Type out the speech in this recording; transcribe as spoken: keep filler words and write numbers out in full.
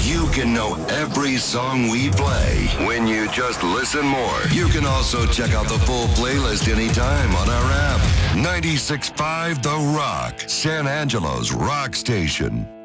You can know every song we play when you just listen more. You can also check out the full playlist anytime on our app. ninety-six point five The Rock, San Angelo's rock station.